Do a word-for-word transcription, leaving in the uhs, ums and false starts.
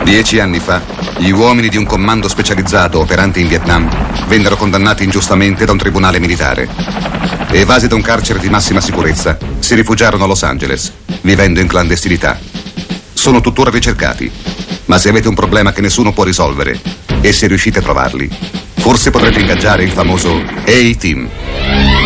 Dieci anni fa, gli uomini di un comando specializzato operante in Vietnam vennero condannati ingiustamente da un tribunale militare. Evasi da un carcere di massima sicurezza, si rifugiarono a Los Angeles, vivendo in clandestinità. Sono tuttora ricercati, ma se avete un problema che nessuno può risolvere e se riuscite a trovarli, forse potrete ingaggiare il famoso A-Team.